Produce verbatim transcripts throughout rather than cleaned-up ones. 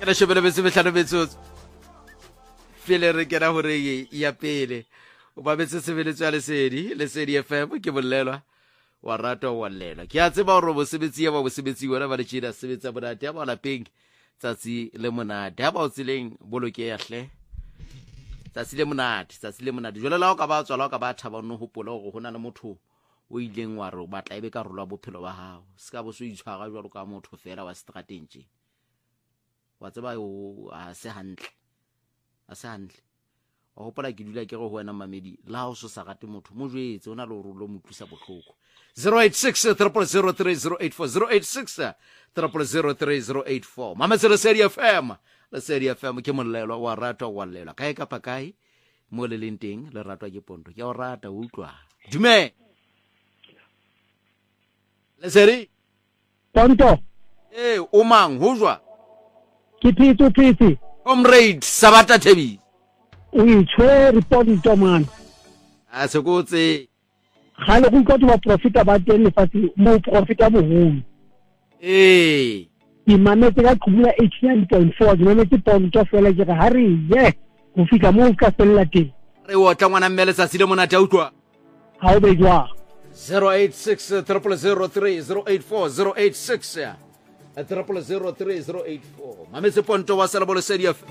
ke la shebele bese betlhano metsotso pele re kena gore ya pele o ba betse sebeletswa lesedi lesedi F M ke bolelwa wa rata wa llela ke a tseba gore bosebetsi ya ba bosebetsi wena ba le tshida sebetsa bonate ya ba lapeng tsatsi le monate ha ba o tsileng boloke ya hle tsatsi le monate tsatsi le monate jole la o ka ba tswa la o ka ba thaba no hopola gore go na le motho o ileng wa re o batla ebe ka rola bophelo ba hao se ka bo se itshwara jwa ka motho fela wa strateng tje wa tseba o a se hantle a se hantle o hopola ke dula ke go ho wena mamedi la o so sa gate motho mo jwetse ona le rolo mo tlisa botlhoko zero eight six zero zero three zero eight four zero eight six zero zero three zero eight four mametselo Lesedi F M Lesedi F M ke molelo wa rata wa llela kae ka pa kae mo le leng teng le ratwa ke Ponto ke o rata o utlwa dume Lesedi Ponto eh o mang ho jwa ke phitso phitsi comrade Sabata Thebi o itshwere Ponto man a se go tse gale go ikotlo ba profita ba teng lefatsi mo profita boholo eh di mametse ka khumula eighty-nine point four di mametse Ponto fela ke ga re ye go fika mo ka sella teng re o tla ngwana mmele sa sile monate a utlwa ha o be jwa zero eight six zero zero three zero eight four zero eight six zero zero three zero eight four mametse Ponto wa sala bo Lesedi F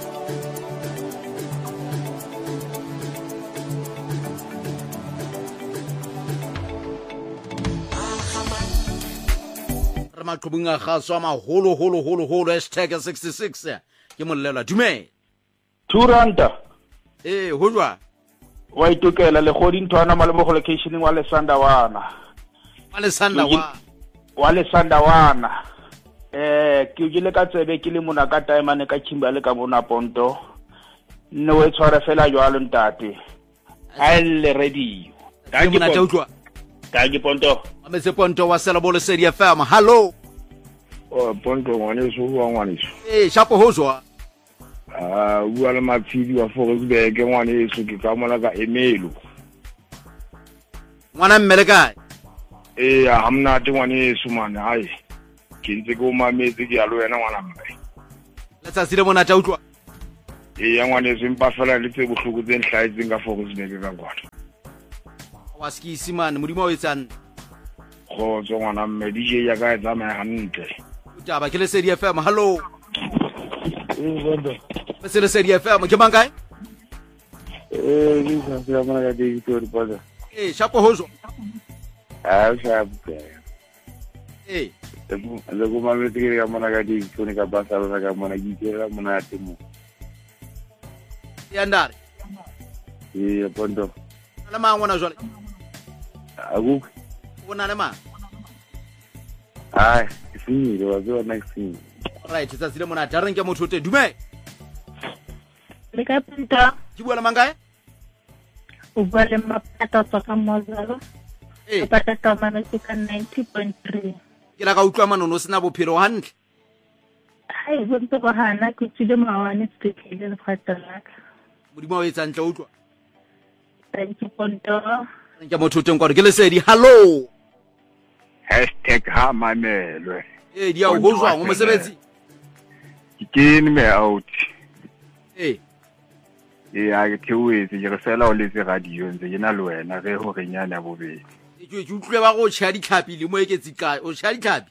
maqhubunga ga swa maholo holo holo holo hashtag sixty-six ke molelwa dume two ranta eh ho jwa wa itokela le godi ntwana male mo locationing wa lesanda wana wa lesanda wa wa lesanda wana eh ke ile ka tsebe ke le mona ka time ane ka chimba le ka bona Ponto nne we tshwara fela jwalo ntate a le radio ka ke mona utlwa ka ke Ponto ametse Ponto wa sela bo Lesedi F M hallo o Ponto ngwane so wa ngwane so eh shapo ho jwa ah bua le mapfidi wa Foxburg ngwane so ke ka mona ka Emelo ngwana mmele kae eh amna te ngwane so mana hai ke ntse go mametse ke a lo wena ngwana mme letsa sile mona ta utlwa eh ya ngwane so mpa fela le tse bohloko tse nhlaitseng ka Foxburg ka ngwana wa ski simane modimo o etsang go tswa ngwana mme D J ya ka etsa ma hantle utaba ke Lesedi F M hallo eh bondo se Lesedi F M ke bangae eh ni sa se amana ka di tori pada eh shapo ho jwa ah shapo eh le go mametse ke ka mona ka di tori ka basa la ka mona ke tsela mona temo ya ndare eh bondo la mangwana jwale agu bona le ma ai sini lo zo next thing right tsa tsile mona ta renke motho te dume le ka Ponto ke bua le mangae o bua le mapata tsa ka mozalo eh pata tsa mana ke ka ninety point three ke la ka utlwa manono sena bophelo hantle ai bonto go hana ke tsile mawane sekele le fatalaka modimo o etsa ntle utlwa thank you Ponto renke motho teng kwa ke Lesedi hallo hashtag ha mamelwe eh dia o go jwa mo mosebetsi ke ni me out eh e a ke thuwetse ke re fela o letse radio ntse ke na le wena re ho renyana bobedi ke ke utlwe ba go tsha ditlhapi le mo eketsi ka o tsha ditlhapi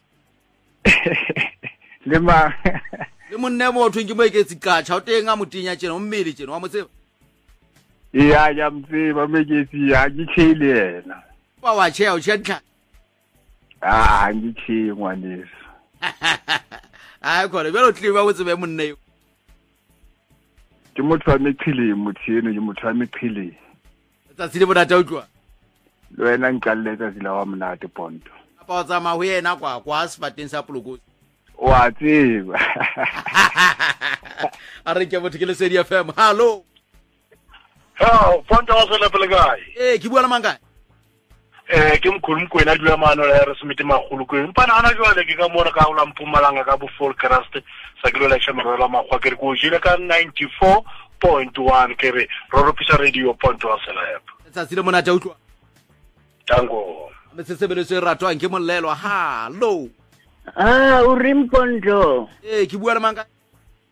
le ma le monne motho ke mo eketsi ka tsha o teng a motinya tjena o mmele tjena wa motseba ya ya mtseba meketsi ya ke tshile yena ba wa tsha o tsha ditlhapi ah ngithi ngwanisa ai khona belo tliba go tsebe monne yo ke motho wa meqhile motho eno ke motho wa meqhile tsa tsile bona ta utlwa le wena nkalletsa tsila wa monate Ponto apa o tsama ho yena kwa kwa sefateng sa poloko wa tseba a re ke motho ke Lesedi F M hallo oh Ponto wa sela pele kae eh ke bua le mangae eh ke mkhulu mkwena dula mano la re smiti magolo kwe mpana ana jwale ke ka mona ka ula Mpumalanga ka bo Volkrust sa ke lo la tshemelo la magwa ke re go jile ka ninety-four point one ke re ro ropisa radio Ponto wa sela app tsa tsile mona ta utlwa tango metsebetso e ratwang ke molelwa hallo ah o rim Ponto eh ke bua le mangae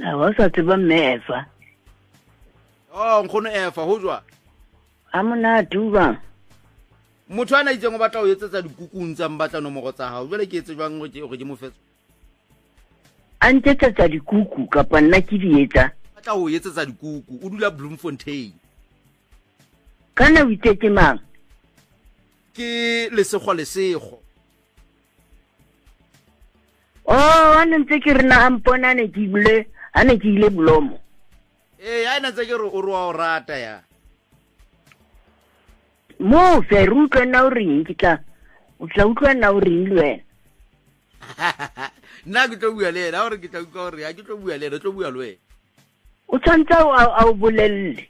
a wa sa tseba mefa oh nkgono efa ho jwa a mona tuba motho ana itseng o batla ho etsetsa dikukung tsa mbatla nomoro tsa hao jwale ke etse jwang go ke ke mo fetsa a ntetsa dikuku kapa nna ke di etsa batla ho etsetsa dikuku o dula Bloemfontein kana o itse mang ke lesego lesego oh a ntse ke rena ampona ne ke bule a ne ke ile Blomo eh ya ina tse ke re o re wa o rata ya mo fe rutlwa na o reng ke tla o tla utlwa na o reng le wena nna ke tlo bua le ena hore ke tla utlwa hore ha ke tlo bua le ena tlo bua le wena o tshwantse a o bolelle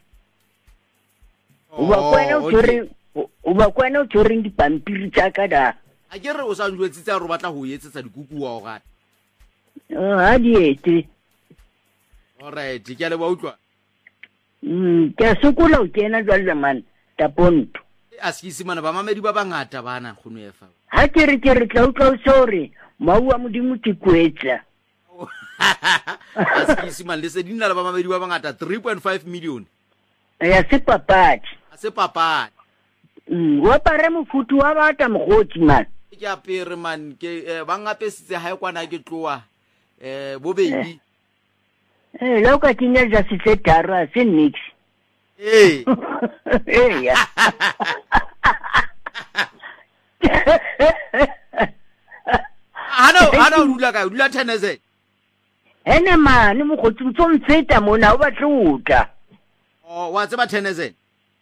o ba kwena o tshwere o ba kwena o tshwere dipampiri tsa ka da a ke re o sa njwetsitse re batla ho etsetsa dikuku wa o gata oh ha di etse alright ke le ba utlwa mm ke sokola o kena jwale man taponto a skisi mana ba mamedi ba bangata bana khono efa ha ke re ke re tla utlwa sorry maua modimo ke kwetsa a skisi man le se dinna le ba mamedi ba bangata three point five million ya se papadi a se papadi mm wa pare mofutu wa bata mogoti man ke apere man ke ba ngapesitse ha kwana ke tloa eh bo baby eh lo ka tinya ja se tsetaro a se nix eh eh ya ano ano dula ka dula tenese ene man mo go tso mfeta mona o batla uta oh wa tseba tenese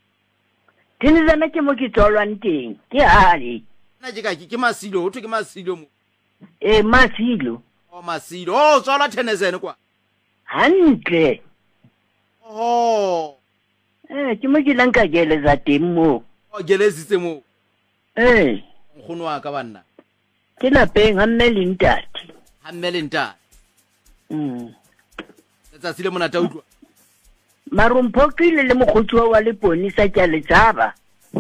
tenese na ke mo ke tsolwang teng ke hali na ke ka ke masilo ho thwe ke masilo mo eh masilo oh masilo oh tsola tenese ne kwa hantle oh eh ke mo ke lanka gele za teng mo o gelezitse mo eh nkgono wa ka banna ke la peng ha mmele ntati ha mmele ntati mm tsa sile mona ta utlwa marumphokile le mogotsi wa le ponisa tja le tsaba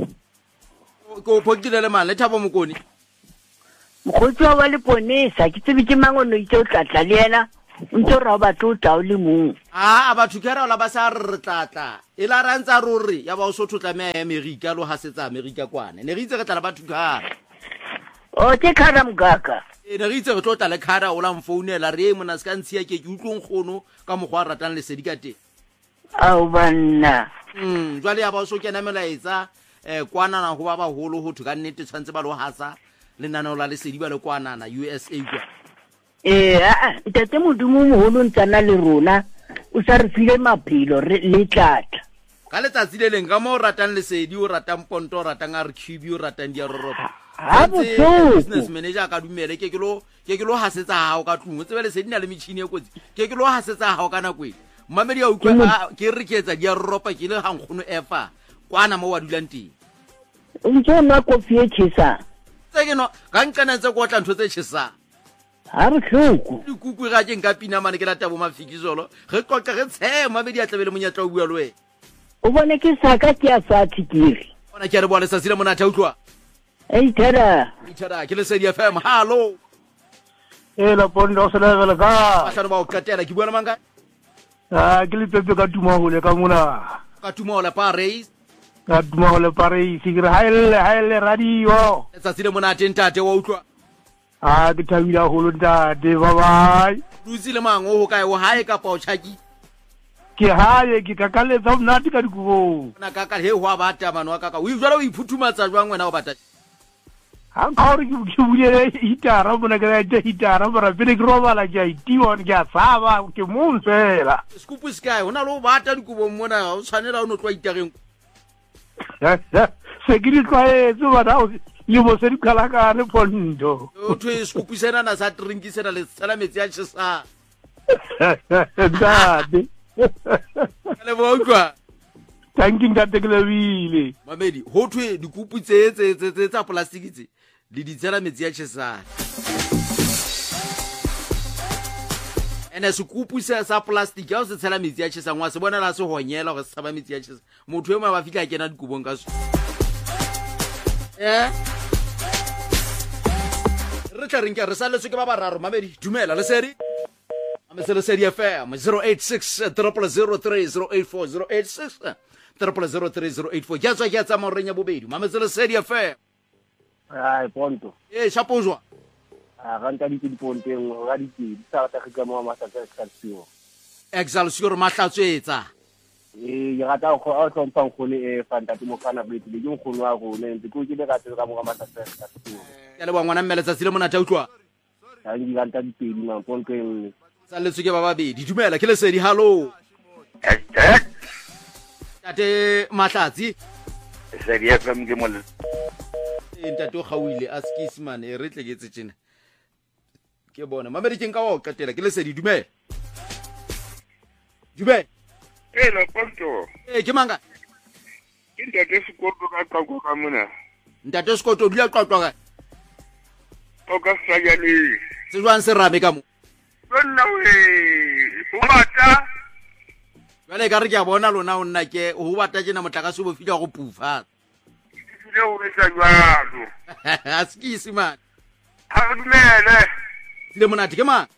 ko phokile le mane thabo mokoni mogotsi wa le ponisa ke tsebe ke mangono itse o tlatla le yena ntse ra ba tlo tao le mong a ba thukera la ba sa re tlatla e la rantsa ruri ya ba o sotho tlamea ya America lo hasetsa America kwane ne re itse re tla ba thukara o ke khara mgaka e ne re itse re tlo tla le khara o la mfounela re mona se ka ntshia ke ke utlong khono ka mogwa ratang le sedi ka teng au banna mm jwale ya ba o so kena melaetsa eh kwana na go ba ba holo ho thuka nnete tshwantse ba lo hasa le nana o la le sedi ba le kwana na U S A kwa eh a tate modumo moholo ntsana le rona o sa re file maphelo le tlatla ka letsatsi le leng ka mo ratang le sedi o ratang ponto o ratang R Q B o ratang dia roropa ha botho business manager ka dumele ke ke lo ke ke lo hasetsa hao ka tlung o tsebe le sedi na le metšhini e kotsi ke ke lo hasetsa hao kana kweng mamedi ya utlwa ke re ke etsa dia roropa ke le hangkgono efa kwana mo wa dulang teng o ntse na kofi e tshisa tse ke no ka nkana tse go tla ntho tse tshisa ha re tlhoko dikuku ga ke nka pina mane ke lata bo mafikizolo ge qoqa ge tshema be di atlabele monyatla o bua le wena o bone ke saka ke a fathi kire bona ke re bua le sa sile mona tha utlwa ei thera ithara ke le sedi F M hallo e la pondo se la vela ka ba tla ba o katela ke bua le manga a ke le pepe ka tuma go le ka mona ka tuma o la Paris ka tuma go le Paris ke re haele haele radio sa sile mona tentate wa utlwa a ke thabila go lo ntate bye bye dutsi le mango ho kae o hae ka pa o tshaki ke hae ke ka kaletsa mnati ka dikubo na ka ka he ho bata mano ka ka o jwala o iphuthumatsa jwang wena o bata ha ka re ke bule hitara bona ka ya hitara bara pele ke robala ja itiwon ke a saba ke monsela skupu sky ona lo bata dikubo mona o tshwanela o no twa itageng se giri kwa e tsuba da le bo se di kala ka le pondo o thwe skupu sena na sa drinki sena le tsala metsi a tshisa dade le bo utlwa tanking ka teklebile mamedi ho thwe dikupu tse tse tse tsa plastic tse le di tsela metsi a tshisa ene sekupu se sa plastic ya o se tshela metsi a tshisa ngwa se bona la se honyela go se tsaba metsi a tshisa motho e mo ba fitla kena dikubong ka so eh re tla reng ke re sa le se ke ba bararo mamedi dumela le seri Mamesele Lesedi F M zero eight six zero zero three zero eight four zero eight six zero zero three zero eight four ya tswa ke tsa morenya bobedi Mamesele Lesedi F M ai ponto eh shapozwa a ranta di di ponteng ga di di sa ta ka mo ma sa ka tsio Excelsior Mahlatswetsa e ya ta go a tsompang go le e fantati mo kana beti le go wa go ne ntse go ke le ka tsela ka mo ma sa ka tsio ya le bangwana mmeletsa tsile mona ta utlwa ha di ranta di pedi ma ponto e sa le tsike ba babedi dumela ke Lesedi hallo tate Mahlatsi Lesedi F M ke mo le ntate o gawile a skisman e re tle ke tsena ke bona mamedi ke nka o qetela ke Lesedi dumela dumela eh la ponto eh ke manga ke ntate sekolo ka qaqwa ka mona ntate Skoto dula qaqwa ka o ka saya le se jwang se rame ka mo nna we o bata jwale ka re ke a bona lona o nna ke o bata jena motlakase bo fila go pufa le o etsa jwalo a skisi man ha dumele le monate ke mang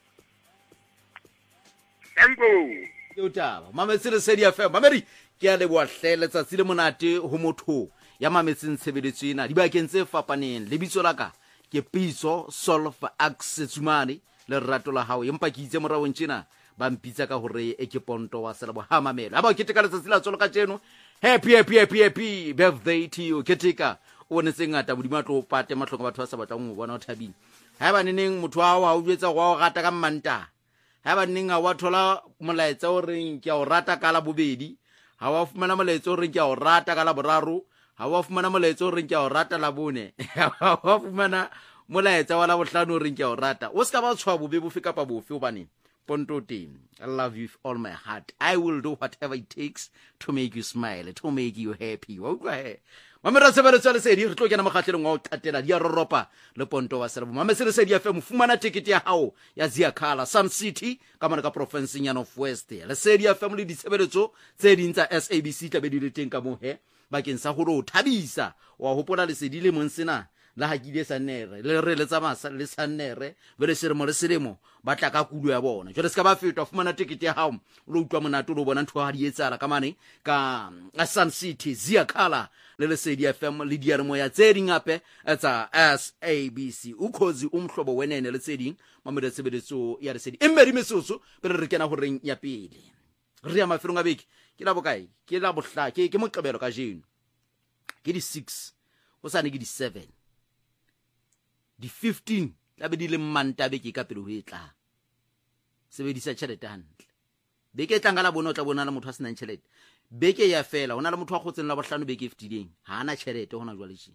engo ke utaba Mamesele Lesedi F M mamedi ke a le boahlele tsatsi le monate ho motho ya mametseng tshebeletso ena di ba kentse fapaneng le bitso la ka ke Piso Solf Aksetsumane le rato la hao empa ke itse morawong tjena ba mpitsa ka hore e ke Ponto wa Selebo ha mamela ha ba ke teka letsatsi la tsolo ka tseno happy happy happy happy birthday to you ketika o ne tsengata bodimo tlo pate matlhoko batho ba sa batlang go bona o thabile ha ba neneng motho wa hao ha o jwetsa go o rata ka mmanta ha ba neneng a wa thola molaetsa o reng ke a o rata ka la bobedi ha wa fumana molaetsa o reng ke a o rata ka la boraro ha wa fumana molaetsa o reng ke a o rata la bone ha wa fumana molaetsa wa la bohlano o reng ke a o rata o ska ba tshwa bobe bofe kapa bofe o bane Ponto teng I love you with all my heart I will do whatever it takes to make you smile to make you happy wa utlwa he mamera sebeletsa Lesedi re tlo kena mogatlhelong wa o qatela di a roropa le Ponto wa Selebo Mamesele Lesedi F M fumana ticket ya hao ya Ziakala Sun City ka mona ka province ya North West Lesedi F M le ditsebeletso tse ding tsa S A B C tla be di le teng ka mo he bakeng sa go ro thabisa wa hopola Lesedi le monsena la ha kile sanere le re le tsamasa le sanere bele seremo le selemo ba tla ka kudu ya bona jole ska ba fetwa fumana ticket ya hao lo utlwa monato lo bona ntho ha di etsala ka mane ka Sun City Ziakala le Lesedi F M le diarmo ya tse ding ape tsa S A B C ukhozi umhlobo wenene le tse ding mamele sebeletso ya Lesedi emmeri mesoso bele re kena ho reng ya pele re ya mafelong a beke ke la bokae ke la bohla ke ke moqebelo ka jeno ke di six o sa ne ke di seven di fifteen la be di le manta be ke ka pele ho etla sebedisa tšhelete hantle beke tanga la bona o tla bona la motho a sena tšhelete beke ya fela ona le motho a khotseng la bohlano beke fifteen ha ana tšhelete hona jwa le tshi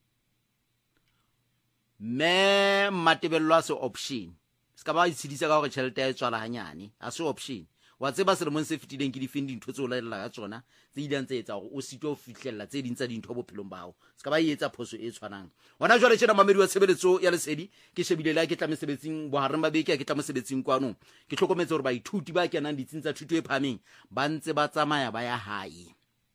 me matebello a se option ska ba itshidisa ka hore tšhelete ya tswala hanyane a se option wa tseba se le mon se fitileng ke di findi ntho tse o laela ka tsona tse ileng tse etsa gore o sitwe o fihlella tse ding tsa dintho bophelong bao ska ba etsa phoso e tshwanang ona jwale tshena mamedi wa tshebeletso ya Lesedi ke shebile la ke tla mesebetsing bo hareng ba beke ke tla mesebetsing kwano ke hlokometse hore ba ithuti ba kenang ditsing tsa thuto e phameng ba ntse ba tsamaya ba ya hae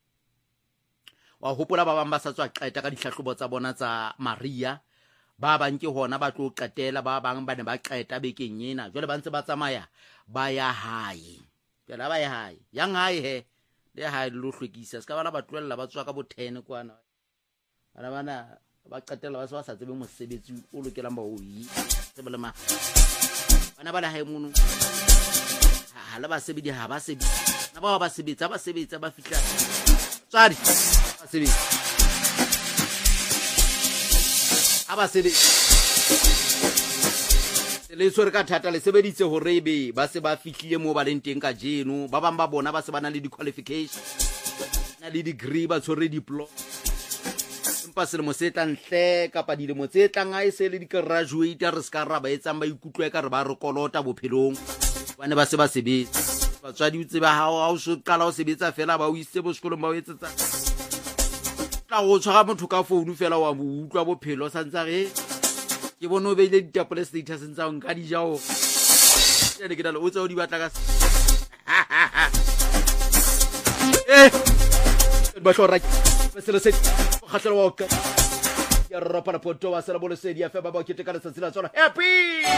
wa hopola ba bang ba sa tswa qeta ka dihlahlobo tsa bona tsa Maria ba bang ke hona ba tlo qetela ba bang ba ne ba qeta bekeng ena jwale ba ntse ba tsamaya ba ya hae la ba ya hae yang hae he le hae lo hlwekisa ska bana ba tlwella ba tswa ka bo ten kwana bana bana ba qetela ba sa tsebe mosebetsi o lokelang ba o yi tsebe le ma bana ba la hae mono ha la ba sebedi ha ba sebi na ba ba sebetsa ba sebetsa ba fihla tsadi ba sebi aba sebi le tsore ka thata le sebeditse hore be ba se ba fihlile mo ba leng teng ka jeno ba bang ba bona ba se bana le di qualification na le degree ba tsore diploma empa se le mo se tlang hle kapa di le mo tse tlang a ise le di graduate re ska ra ba etsang ba ikutlwe ka re ba re kolota bophelong bana ba se ba sebetsa ba tswadi utse ba hao ha o se qala o sebetsa fela ba o ise bo sekolong ba o etsetsa tla go tshwara motho ka phone fela wa mo utlwa bophelo sa ntsa re ke bona o beile ditapole status ntsa o nka di jao ene ke dalo o tsa o di batla ka eh ba hlora ba se le se khatlelo wa ka ya ropa la Ponto wa Selebo Lesedi ya fe ba ba ke teka le tsatsila tsona happy